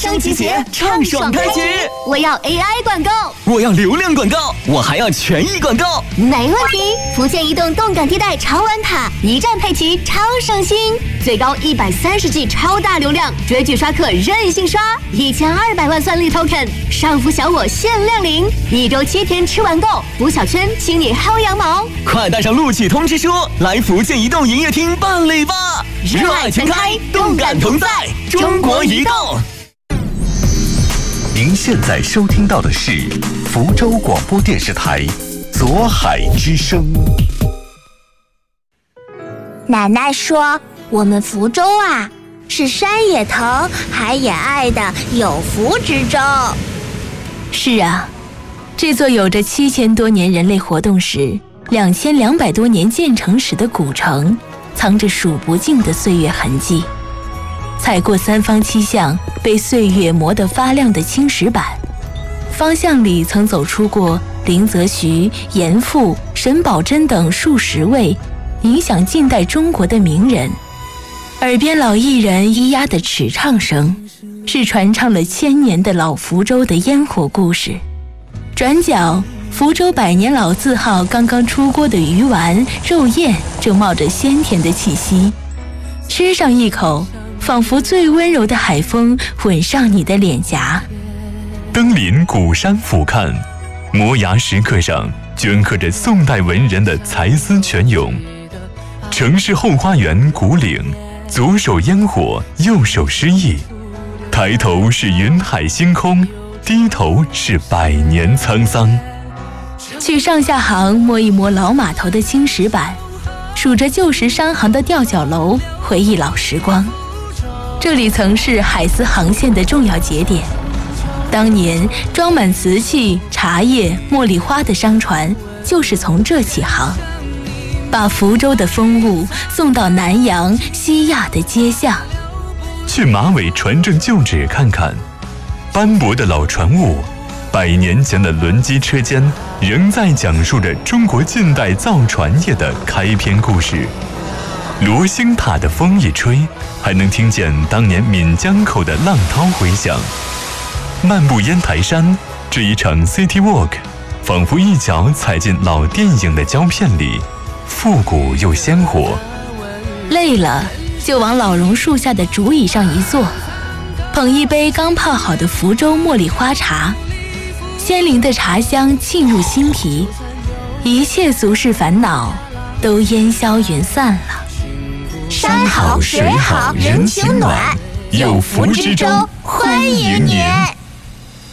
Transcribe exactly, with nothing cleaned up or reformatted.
声集结，畅爽开局。 我要 A I 广告， 我要流量广告，我还要权益广告。 没问题。福建移动动感地带超玩卡，一站配齐超省心，最高一百三十 G 超大流量，追剧刷客任性刷，一千二百万算力 token， 上浮小我限量领，一周七天吃完够，补小圈请你薅羊毛。 快带上录取通知书，来福建移动营业厅办理吧！热爱全开，动感同在，中国移动。 您现在收听到的是福州广播电视台左海之声。 奶奶说，我们福州啊，是山也疼，海也爱的有福之州。 是啊，这座有着七千多年人类活动史、两千两百多年建成史的古城，藏着数不尽的岁月痕迹。踩过三方七巷被岁月磨得发亮的青石板，方向里曾走出过林则徐、严复、沈葆桢等数十位影响近代中国的名人。耳边老艺人咿呀的尺唱声，是传唱了千年的老福州的烟火故事。转角，福州百年老字号刚刚出锅的鱼丸、肉燕正冒着鲜甜的气息，吃上一口，仿佛最温柔的海风吻上你的脸颊。 登临鼓山俯瞰，摩崖石刻上镌刻着宋代文人的才思泉涌。城市后花园古岭，左手烟火，右手诗意。抬头是云海星空，低头是百年沧桑。 去上下行摸一摸老码头的青石板，数着旧时商行的吊脚楼，回忆老时光。这里曾是海丝航线的重要节点，当年装满瓷器、茶叶、茉莉花的商船就是从这起航，把福州的风物送到南洋、西亚的街巷。 去马尾船政旧址看看，斑驳的老船坞，百年前的轮机车间，仍在讲述着中国近代造船业的开篇故事。罗星塔的风一吹，还能听见当年闽江口的浪涛回响。漫步烟台山，这一场 City Walk， 仿佛一脚踩进老电影的胶片里，复古又鲜活。 累了就往老榕树下的竹椅上一坐，捧一杯刚泡好的福州茉莉花茶，鲜灵的茶香沁入心脾，一切俗世烦恼都烟消云散了。 山好水好人情暖，有福之州欢迎您。